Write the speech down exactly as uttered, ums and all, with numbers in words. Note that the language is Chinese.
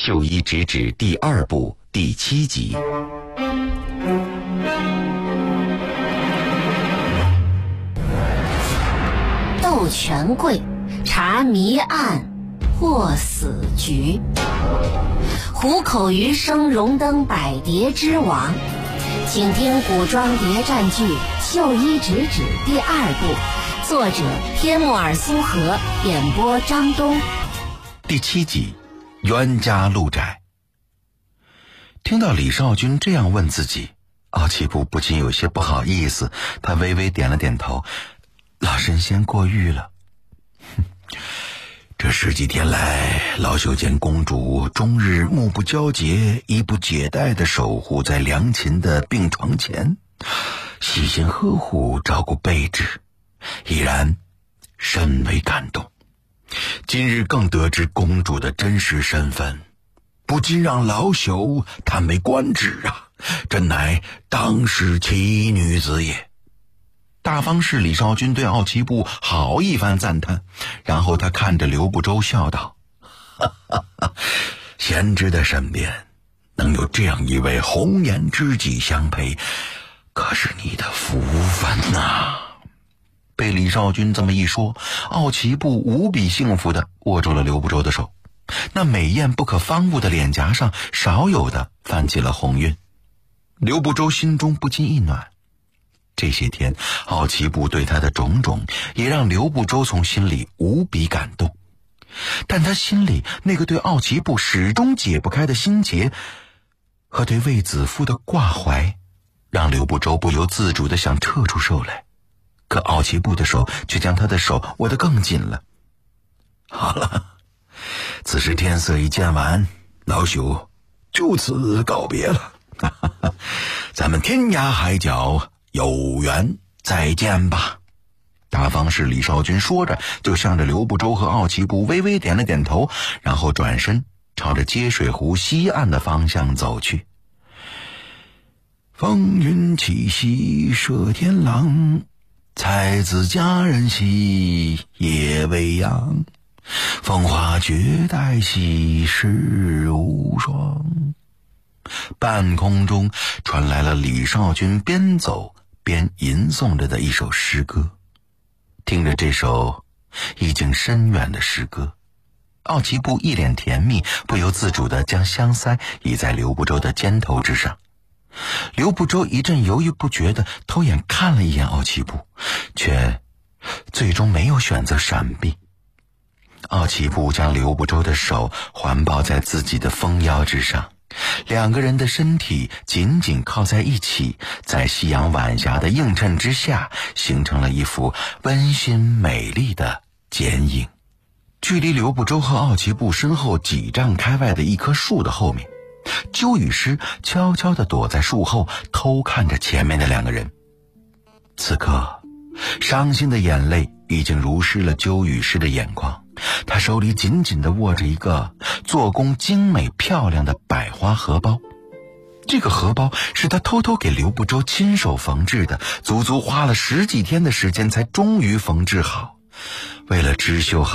绣衣直指第二部第七集。 斗权贵，查谜案，破死局。虎口余生荣登百蝶之王。请听古装谍战剧《绣衣直指》第二部，作者天木尔苏和，演播张东。 第七集，冤家路窄。听到李少君这样问自己，奥奇布不禁有些不好意思，他微微点了点头，老神仙过誉了。这十几天来，老朽见公主终日目不交接，衣不解带地守护在良禽的病床前，细心呵护，照顾备至，已然甚为感动。今日更得知公主的真实身份，不禁让老朽叹为观止啊！真乃当世奇女子也。大方士李少君对奥奇布好一番赞叹，然后他看着刘不周笑道：哈哈哈，贤侄的身边能有这样一位红颜知己相陪，可是你的福分啊！被李少君这么一说，奥奇布无比幸福地握住了刘不周的手，那美艳不可方物的脸颊上少有的泛起了红晕。刘不周心中不禁一暖，这些天奥奇布对他的种种也让刘不周从心里无比感动，但他心里那个对奥奇布始终解不开的心结和对卫子夫的挂怀，让刘不周不由自主地想撤出手来，可奥奇布的手却将他的手握得更紧了。好了，此时天色已渐晚，老朽就此告别了。咱们天涯海角有缘再见吧。大方士李少君说着，就向着刘不周和奥奇布微微点了点头，然后转身朝着接水湖西岸的方向走去。风云起兮射天狼，才子佳人兮夜未央，风华绝代兮世无双。半空中传来了李少君边走边吟诵着的一首诗歌。听着这首意境深远的诗歌，奥奇布一脸甜蜜，不由自主地将香腮倚在刘不周的肩头之上。刘不周一阵犹豫不决地偷眼看了一眼奥奇布，却最终没有选择闪避。奥奇布将刘不周的手环抱在自己的丰腰之上，两个人的身体紧紧靠在一起，在夕阳晚霞的映衬之下，形成了一幅温馨美丽的剪影。距离刘不周和奥奇布身后几丈开外的一棵树的后面，鸠羽狮悄悄地躲在树后，偷看着前面的两个人。此刻伤心的眼泪已经濡湿了鸠羽狮的眼眶，他手里紧紧地握着一个做工精美漂亮的百花荷包。这个荷包是他偷偷给刘不周亲手缝制的，足足花了十几天的时间才终于缝制好。为了织绣好